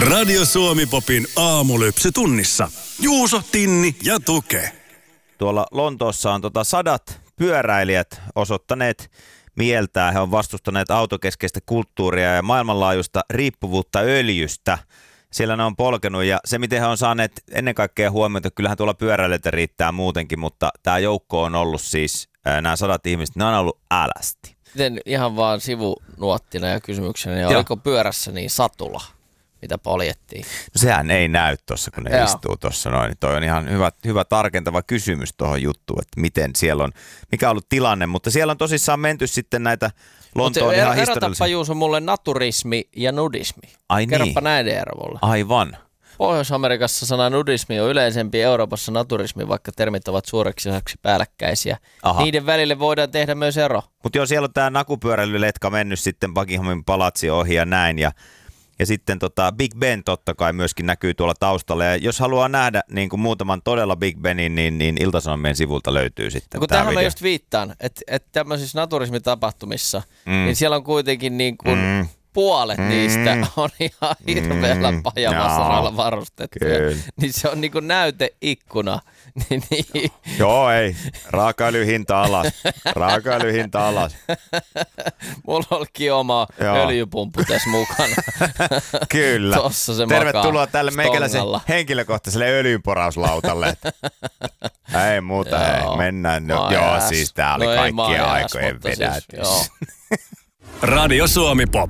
Radio Suomi Popin aamulypsytunnissa. Juuso, Tinni ja Tuke. Tuolla Lontoossa on sadat pyöräilijät osoittaneet mieltään. He on vastustaneet autokeskeistä kulttuuria ja maailmanlaajuista riippuvuutta öljystä. Siellä ne on polkenut ja se, miten he on saaneet ennen kaikkea huomiota, kyllähän tuolla pyöräilijöitä riittää muutenkin, mutta tämä joukko on ollut siis, nämä 100 ihmiset, ne on ollut älästi. Miten ihan vaan sivunuottina ja kysymyksenä, niin oliko pyörässä niin satula, mitä poljettiin? No sehän ei näy tuossa, kun ne istuu tuossa noin. Toi on ihan hyvä tarkentava kysymys tuohon juttuun, että miten siellä on, mikä on ollut tilanne, mutta siellä on tosissaan menty sitten näitä Lontoon ihan historiallisia. Erotapa Juuso mulle naturismi ja nudismi. Ai kerropa näiden ero mulle. Aivan. Pohjois-Amerikassa sana nudismi on yleisempi, Euroopassa naturismi, vaikka termit ovat suureksi osaksi päällekkäisiä. Aha. Niiden välille voidaan tehdä myös ero. Mutta joo, siellä on tämä nakupyöräilyletka mennyt sitten Buckinghamin palatsi ohi ja näin. Ja sitten Big Ben totta kai myöskin näkyy tuolla taustalla. Ja jos haluaa nähdä niin kuin muutaman todella Big Benin, niin Ilta-Sanomien sivulta löytyy sitten kun tähän mä just viittaan, että tämmöisissä naturismitapahtumissa, niin siellä on kuitenkin niin kuin puolet niistä on ihan hirveällä pajavasaralla varustettu. Niin se on niin kuin näyteikkuna. Niin. Joo, ei. Raakaöljyhinta alas. Raakaöljyhinta alas. Mulla olikin oma öljypumppu tässä mukana. Kyllä. Tossa se tervetuloa tälle meikäläisen henkilökohtaiselle öljynporauslautalle. Ei muuta, hei. Mennään. Joo, siis tää oli kaikkien aikojen vedätys. Radio Suomi Pop.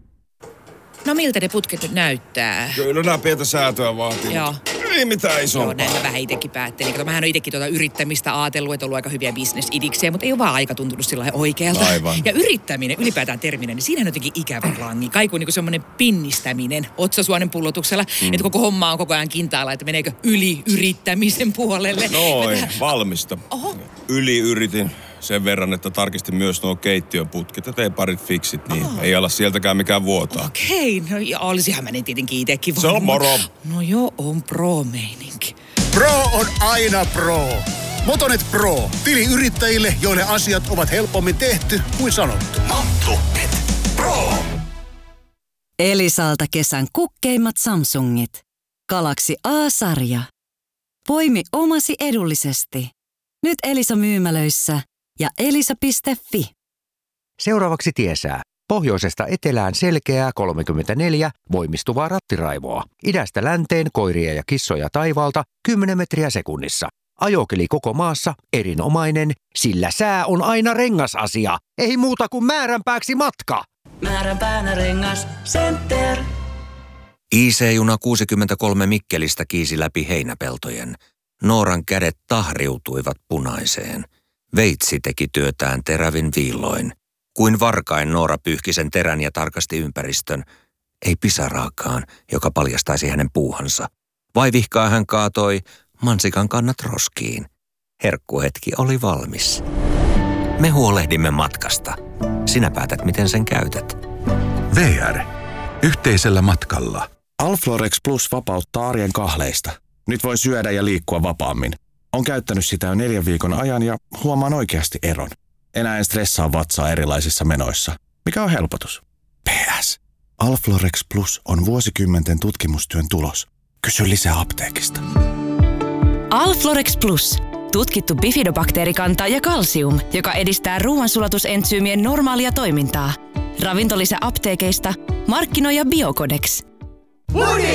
No miltä ne putket nyt näyttää? Kyllä nämä pientä säätöä vaatii. Joo. Ei mitään isompaa. Joo, näin mä vähän itsekin päättelin. Kato, mähän on itsekin yrittämistä ajatellut, että on ollut aika hyviä bisnesidiksejä, mutta ei ole vaan aika tuntunut sillä oikealta. Aivan. Ja yrittäminen, ylipäätään terminä, niin siinä on jotenkin ikävä rangi. Kaiku on niin semmoinen pinnistäminen otsasuonen pullotuksella, että koko homma on koko ajan kintaalla, että meneekö yli-yrittämisen puolelle. Noin, valmista. Oho. Yli-yritin. Sen verran, että tarkistin myös nuo keittiön putket ja tein parit fiksit, niin ei ala sieltäkään mikään vuotaa. Okei, no ja olisihan mä niin tietenkin itsekin voinut. Se on moro. No joo, on pro-meininki. Pro on aina pro. Motonet Pro. Tili yrittäjille, joille asiat ovat helpommin tehty kuin sanottu. Motonet Pro. Elisalta kesän kukkeimmat Samsungit. Galaxy A-sarja. Poimi omasi edullisesti. Nyt Elisa myymälöissä ja elisa.fi. Seuraavaksi tiesää. Pohjoisesta etelään selkeää 34 voimistuvaa rattiraivoa. Idästä länteen koiria ja kissoja taivaalta 10 metriä sekunnissa. Ajokeli koko maassa erinomainen, sillä sää on aina rengasasia. Ei muuta kuin määränpääksi matka. Määränpäänä rengas Center. IC-juna 63 Mikkelistä kiisi läpi heinäpeltojen. Nooran kädet tahriutuivat punaiseen. Veitsi teki työtään terävin viilloin. Kuin varkain Noora pyyhki sen terän ja tarkasti ympäristön. Ei pisaraakaan, joka paljastaisi hänen puuhansa. Vaivihkaa hän kaatoi mansikan kannat roskiin. Herkkuhetki oli valmis. Me huolehdimme matkasta. Sinä päätät, miten sen käytät. VR. Yhteisellä matkalla. Alflorex Plus vapauttaa arjen kahleista. Nyt voi syödä ja liikkua vapaammin. On käyttänyt sitä jo 4 viikon ajan ja huomaan oikeasti eron. Enää en stressaa vatsaa erilaisissa menoissa. Mikä on helpotus? PS. Alflorex Plus on vuosikymmenten tutkimustyön tulos. Kysy lisää apteekista. Alflorex Plus. Tutkittu bifidobakteerikanta ja kalsium, joka edistää ruoansulatusentsyymien normaalia toimintaa. Ravintolisä apteekeista. Markkinoija Biocodex.